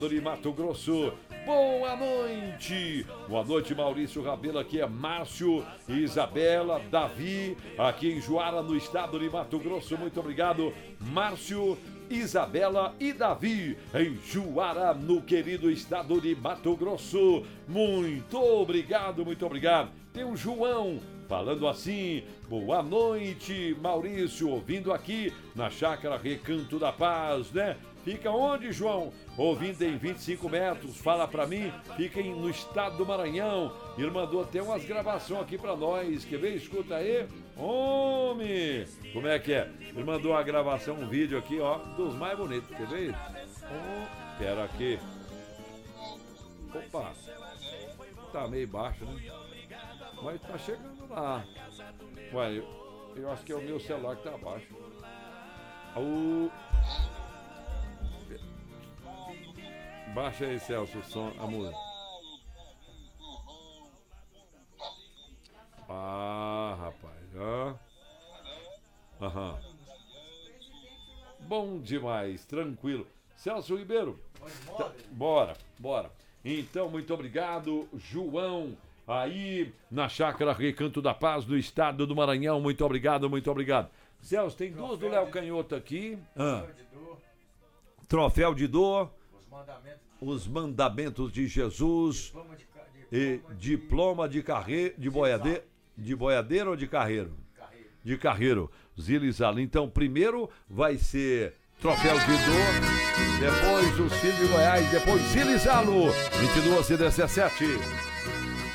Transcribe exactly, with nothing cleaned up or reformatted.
de Mato Grosso. Boa noite, boa noite, Maurício Rabelo. Aqui é Márcio, Isabela, Davi, aqui em Juara, no estado de Mato Grosso. Muito obrigado, Márcio, Isabela e Davi, em Juara, no querido estado de Mato Grosso. Muito obrigado, muito obrigado. Tem o João falando assim: boa noite, Maurício, ouvindo aqui na Chácara Recanto da Paz, né? Fica onde, João? Ouvindo em vinte e cinco metros, fala pra mim, fica em, no estado do Maranhão. Ele mandou até umas gravações aqui pra nós, quer ver? Escuta aí. Homem! Como é que é? Ele mandou uma gravação, um vídeo aqui, ó, dos mais bonitos, quer ver? Oh, pera aqui. Opa! Tá meio baixo, né? Mas tá chegando lá. Ué, eu, eu acho que é o meu celular que tá baixo. O... Baixa aí, Celso, o som, a música. Ah, rapaz, ó. Aham. Bom demais, tranquilo. Celso Ribeiro, tá, bora, bora. Então, muito obrigado, João, aí na Chácara Recanto da Paz, no estado do Maranhão. Muito obrigado, muito obrigado. Celso, tem duas do Léo Canhoto aqui. Ah. Troféu de dor. Os mandamentos de Jesus. Diploma de, diploma e diploma de carreiro, de boiadeiro, de boiadeiro ou de carreiro? Carreiro. De carreiro. Zilizalo. Então, primeiro vai ser troféu de dor, depois o Cílio de Goiás, depois Zilizalo. vinte e duas e dezessete.